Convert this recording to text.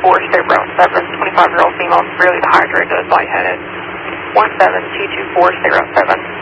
State Route 7, 25-year-old female severely dehydrated, is lightheaded. 17224, State Route 7.